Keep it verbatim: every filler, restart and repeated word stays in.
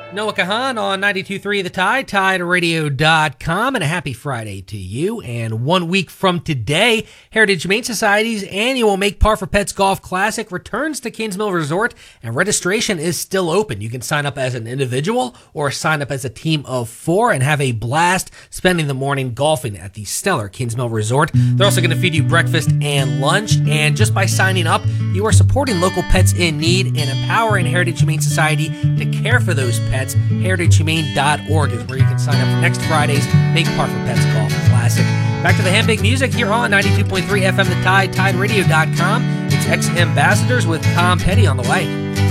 Noah Kahan on ninety-two point three The Tide, Tide Radio dot com, and a happy Friday to you. And one week from today, Heritage Humane Society's annual Make Par for Pets Golf Classic returns to Kingsmill Resort, and registration is still open. You can sign up as an individual or sign up as a team of four and have a blast spending the morning golfing at the stellar Kingsmill Resort. They're also going to feed you breakfast and lunch, and just by signing up, you are supporting local pets in need and empowering Heritage Humane Society to care for those pets. heritage humane dot org is where you can sign up for next Friday's Make Par for Pets Golf Classic. Back to the Handbag music here on ninety-two point three F M The Tide, Tide Radio dot com. It's X Ambassadors with Tom Petty on the way.